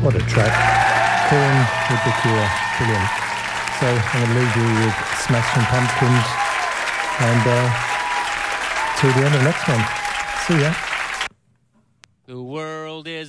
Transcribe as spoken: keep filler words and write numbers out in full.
What a track. Korn with The Cure. Brilliant. So I'm going to leave you with Smashing Pumpkins and uh, till the end of next one. See ya. The world is